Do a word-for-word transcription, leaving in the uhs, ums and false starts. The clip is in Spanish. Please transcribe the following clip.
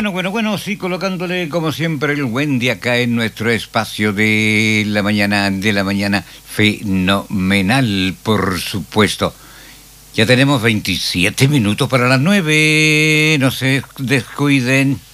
Bueno, bueno, bueno, sí, colocándole como siempre el buen día acá en nuestro espacio de la mañana, de la mañana fenomenal, por supuesto. Ya tenemos veintisiete minutos para las nueve, no se descuiden.